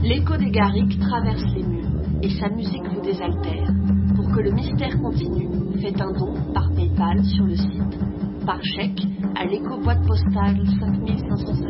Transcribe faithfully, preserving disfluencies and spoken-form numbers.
L'écho des Garrigues traverse les murs et sa musique vous désaltère. Pour que le mystère continue, faites un don par PayPal sur le site, par chèque à l'écho boîte postale cinq mille cinq cent cinquante.